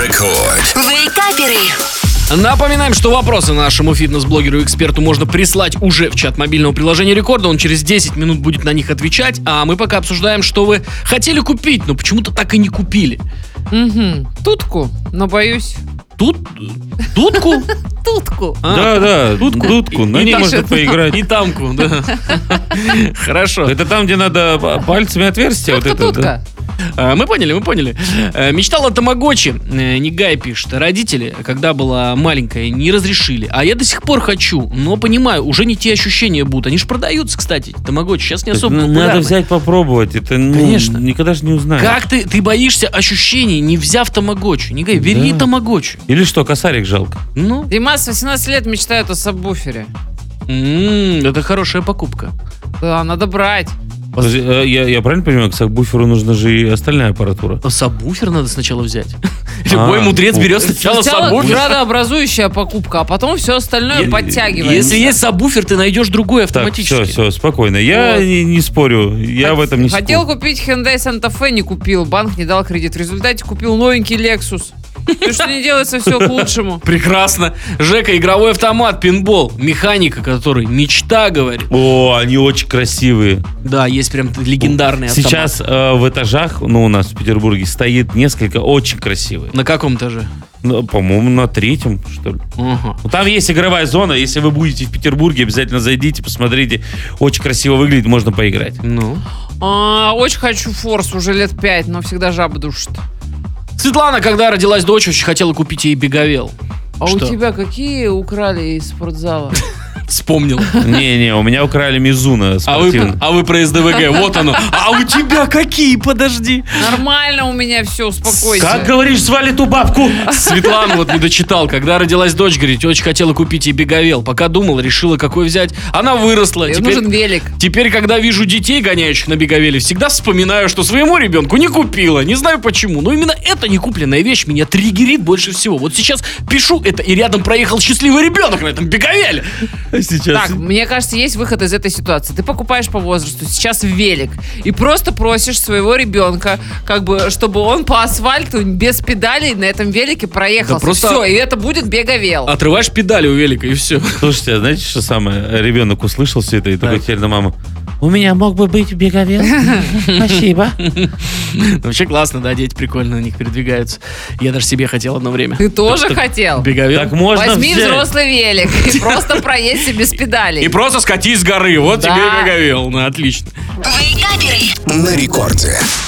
Рекорд. Вейкаперы. Напоминаем, что вопросы нашему фитнес-блогеру и эксперту можно прислать уже в чат мобильного приложения Рекорда. Он через 10 минут будет на них отвечать. А мы пока обсуждаем, что вы хотели купить, но почему-то так и не купили. Тутку, но боюсь. Тутку? Тутку. Да, дудку, на ней можно поиграть. И тамку, да. Хорошо. Это там, где надо пальцами отверстие. Вот это, да? Тутка. Мы поняли. Мечтала о тамагочи. Нигай пишет. Родители, когда была маленькая, не разрешили. А я до сих пор хочу. Но понимаю, уже не те ощущения будут. Они же продаются, кстати, тамагочи. Сейчас не особо популярны. Надо взять попробовать. Это Конечно. никогда же не узнаешь. Как ты боишься ощущений, не взяв тамагочи? Нигай, бери тамагочи. Или что, косарик жалко? Ну, Дима с 18 лет мечтает о сабвуфере. это хорошая покупка. Да, надо брать. Подожди, я правильно понимаю, к сабвуферу нужна же и остальная аппаратура? Сабвуфер надо сначала взять. Любой мудрец берет сначала сабвуфер. Градообразующая покупка, а потом все остальное подтягивается. Если есть сабвуфер, ты найдешь другой Так, автоматически. все, спокойно. Я не спорю, я в этом не спорю. Хотел купить Hyundai Santa Fe, не купил. Банк не дал кредит. В результате купил новенький Lexus. То, что не делается, все к лучшему. Прекрасно. Жека, игровой автомат, пинбол. Механика, который мечта, говорит. О, они очень красивые. Да, есть прям легендарный автомат. Сейчас в этажах, у нас в Петербурге стоит несколько очень красивых. На каком этаже? По-моему, на 3-м, что ли. Ага. Там есть игровая зона. Если вы будете в Петербурге, обязательно зайдите, посмотрите. Очень красиво выглядит, можно поиграть. Ну. Очень хочу Форс уже лет 5, но всегда жаба душит. Светлана, когда родилась дочь, очень хотела купить ей беговел. А Что? у тебя какие украли из спортзала? Вспомнил. Не, у меня украли Мизуна спортивный. А вы про СДВГ, вот оно. А у тебя какие? Подожди. Нормально у меня все, успокойся. Как говоришь, звали ту бабку? Светлана вот не дочитал. Когда родилась дочь, говорит, очень хотела купить ей беговел. Пока думала, решила, какой взять. Она выросла. Ей нужен велик. Теперь, когда вижу детей, гоняющих на беговеле, всегда вспоминаю, что своему ребенку не купила. Не знаю почему, но именно эта некупленная вещь меня триггерит больше всего. Вот сейчас пишу это, и рядом проехал счастливый ребенок на этом беговеле. Сейчас. Так, мне кажется, есть выход из этой ситуации. Ты покупаешь по возрасту сейчас велик и просто просишь своего ребенка, чтобы он по асфальту без педалей на этом велике проехался. Да просто- Все, и это будет беговел. Отрываешь педали у велика, и все. Слушайте, а знаете, что самое? Ребенок услышал все это и такой теперь на маму. У меня мог бы быть беговел. Спасибо. Вообще классно, да, дети прикольно на них передвигаются. Я даже себе хотел одно время. Ты тоже хотел? Беговел. Так можно Возьми взять. взрослый велик и просто проедься без педалей. И просто скатись с горы. Вот Да. тебе беговел. Ну, отлично. На рекорде.